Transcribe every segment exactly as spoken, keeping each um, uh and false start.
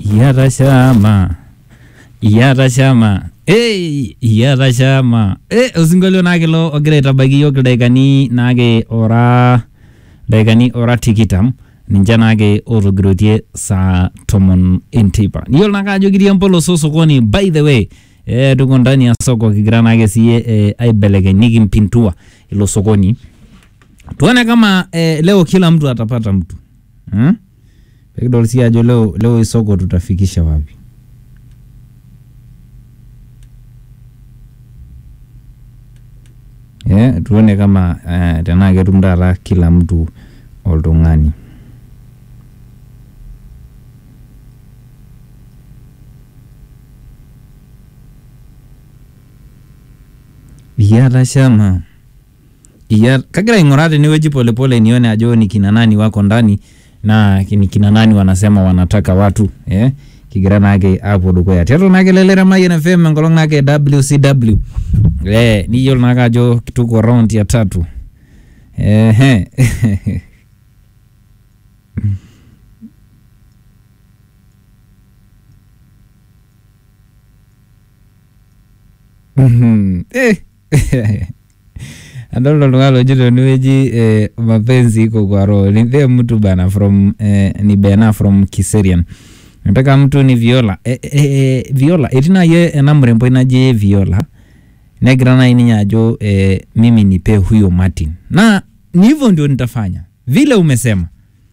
Yara shama. Yara shama. Hey, yara shama. Eh, usingolio nage lo ogre tabagi yok daikani nage ora daikani ora tikitam. Ninja nage oro grotie sa tomon intipa. Yol naga jogiri ampolo so sokoni. By the way, eh tuko ndani ya soko kigira nage siye eh, aibelege nigi mpintua ilo sokoni. Tuone kama eh, leo kila mtu atapata mtu. Hmm? Pekidol siya jo leo leo isoko tutafikisha wapi? Yeah, tuone kama uh, tena gerundara kila mtu oltungani. Yara shama. Yara kagira ingorade niweji pole pole nione ajo ni kina nani wako ndani na ni kina nani wanasema wanataka watu eh kigira nage hapo duko ya teto nage lelera mai na F M ngolong nage W C W eh ni yol naga jo kituko round ya tatu eh eh mhm eh Andolo ngalo jito niweji eh, mapenzi iko kwa roho. Ni the mtu bana from eh, ni bana from Kiserian. Nataka mtu ni Viola. Eh, eh, Viola etina ye enamrembo inaje Viola. Negra na ini nyajo eh, mimi nipe huyo Martin. Na hivyo ndio nitafanya. Vile umesema.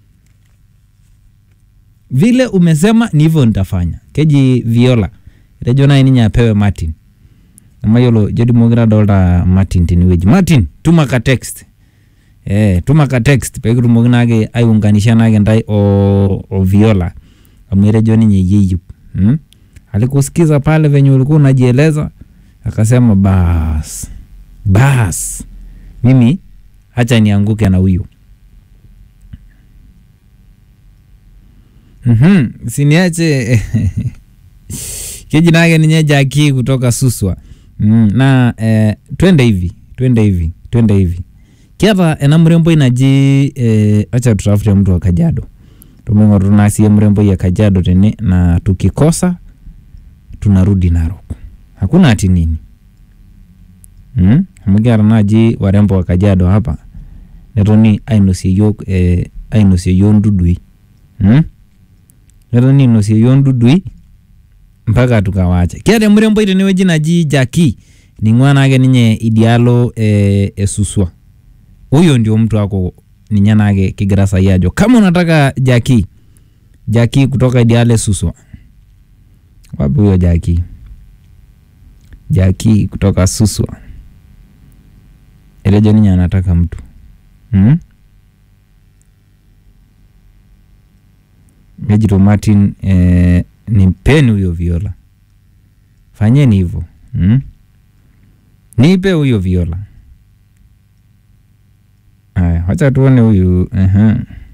Vile umesema hivyo nitafanya. Keji Viola. Rejo na ini nyapewe Martin. Namayolo jadi mogira dolda Martin tiniweji. Martin tuma ka text. Eh tuma ka text pekiru moginage ayunganisha nage ndai o, o Viola. Amwere joni nye yeyu. Hmm? Alikusikiza pale venye ulikuwa unajieleza akasema bas. Bas. Mimi acha nianguke na huyo. Mhm, siniache keji nage ninye Jackie kutoka Suswa. Mm, na eh, twende hivi, twende hivi, twende hivi. Kiata ena mrembo inaji eh, acha tutafute mtu wa Kajiado. Tumengo tunasi mrembo ya Kajiado tene na tukikosa tunarudi Narok. Hakuna ati nini. Mm? Mgara naji warembo wa Kajiado hapa. Netoni ainosi yok eh ainosi yondudui. Mm? Netoni ainosi yondudui. Mpaka tukawacha. Kiata mrembo ite niweji naji Jackie ni mwana age ninye Idialo e, e Suswa. Huyo ndio mtu wako ninyana age kigrasa yajo. Kama unataka Jackie Jackie kutoka Idiale Suswa. Wapi huyo Jackie? Jackie kutoka Suswa. Elejo ninya anataka mtu. Hmm? Mejito Martin eh ni mpeni huyo Viola. Fanyeni hivyo. Hmm? Nipe huyo Viola. Aya, wacha tuone huyu. Uh -huh.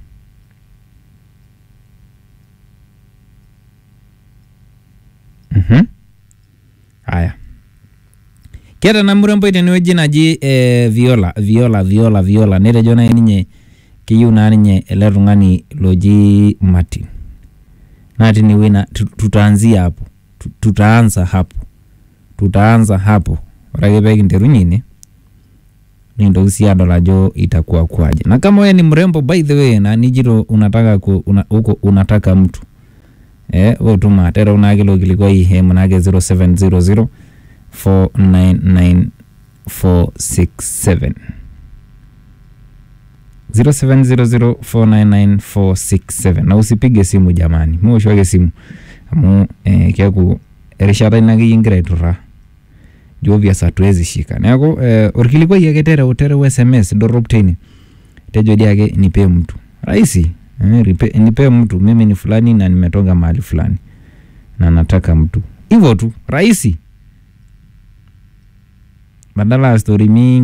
Mhm. Mm Aya. Kiata na mrembo ite niweji naji eh, Viola, Viola, Viola, Viola. Nere jona ninye kiyu na ninye ele rungani loji Martin. Nati ni wina tutaanzia hapo. Tutaanza hapo. Tutaanza hapo. Rakebeki nderu nyine. Nindo usia dola jo itakuwa kwaje. Na kama wewe ni mrembo by the way na nijiro unataka ku, una, uko unataka mtu. Eh, wewe tuma tera unagilo kilikuwa hii he mnage zero seven zero zero four nine nine four six seven. zero seven zero zero four nine nine four six seven. Na usipige simu jamani. Mwe ushwage simu. Amu eh, kia ku erishata inagi ingire tura. Jovia satuwezi shika. Nako eh, orkilikwa yake utere S M S drop teni. Tejo diage nipe mtu. Rahisi. Eh, ripe, nipe mtu. Mimi ni fulani na nimetoka mahali fulani. Na nataka mtu. Hivyo tu. Rahisi. Badala story mingi.